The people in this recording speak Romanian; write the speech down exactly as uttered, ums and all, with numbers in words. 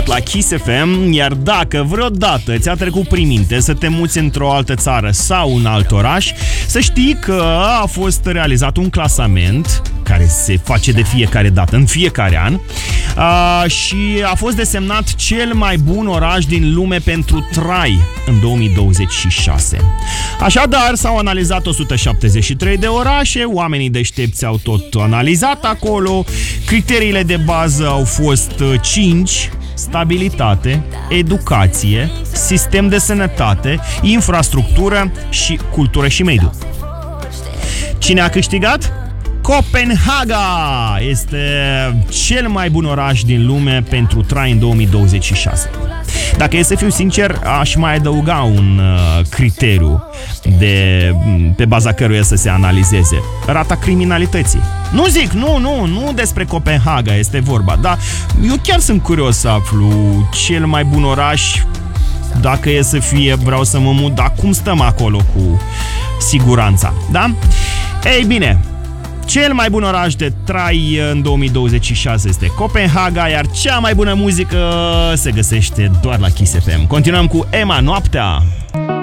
ascultat la Kiss F M, iar dacă vreodată ți-a trecut prin minte să te muți într-o altă țară sau un alt oraș, să știi că a fost realizat un clasament care se face de fiecare dată, în fiecare an, a, și a fost desemnat cel mai bun oraș din lume pentru trai în două mii douăzeci și șase. Așadar, s-au analizat o sută șaptezeci și trei de orașe, oamenii deștepți au tot analizat acolo, criteriile de bază au fost cinci: stabilitate, educație, sistem de sănătate, infrastructură și cultură și mediu. Cine a câștigat? Copenhaga este cel mai bun oraș din lume pentru trai în două mii douăzeci și șase. Dacă e să fiu sincer, aș mai adăuga un uh, criteriu de, pe baza căruia să se analizeze: rata criminalității. Nu zic, nu, nu, nu despre Copenhaga este vorba, dar eu chiar sunt curios să aflu cel mai bun oraș. Dacă e să fie, vreau să mă mut, dar cum stăm acolo cu siguranța, da? Ei bine, cel mai bun oraș de trai în două mii douăzeci și șase este Copenhaga, iar cea mai bună muzică se găsește doar la Kiss F M. Continuăm cu Emma, Noaptea.